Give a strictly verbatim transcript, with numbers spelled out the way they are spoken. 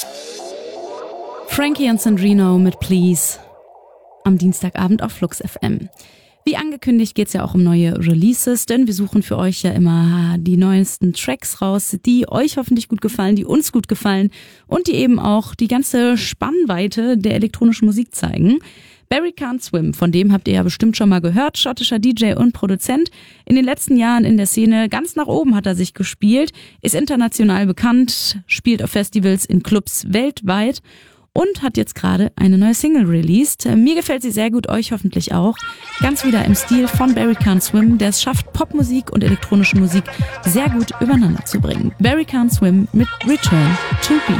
Frankie und Sandrino mit Please am Dienstagabend auf Flux F M. Wie angekündigt geht's ja auch um neue Releases, denn wir suchen für euch ja immer die neuesten Tracks raus, die euch hoffentlich gut gefallen, die uns gut gefallen und die eben auch die ganze Spannweite der elektronischen Musik zeigen. Barry Can't Swim, von dem habt ihr ja bestimmt schon mal gehört, schottischer D J und Produzent. In den letzten Jahren in der Szene ganz nach oben hat er sich gespielt, ist international bekannt, spielt auf Festivals in Clubs weltweit und hat jetzt gerade eine neue Single released. Mir gefällt sie sehr gut, euch hoffentlich auch. Ganz wieder im Stil von Barry Can't Swim, der es schafft, Popmusik und elektronische Musik sehr gut übereinander zu bringen. Barry Can't Swim mit Return to Be.